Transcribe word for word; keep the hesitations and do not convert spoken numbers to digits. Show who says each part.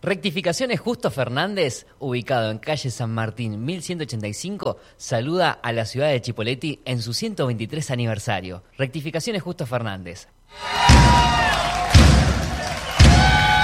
Speaker 1: Rectificaciones Justo Fernández, ubicado en calle San Martín mil ciento ochenta y cinco, saluda a la ciudad de Chipoleti en su ciento veintitrés aniversario. Rectificaciones Justo Fernández,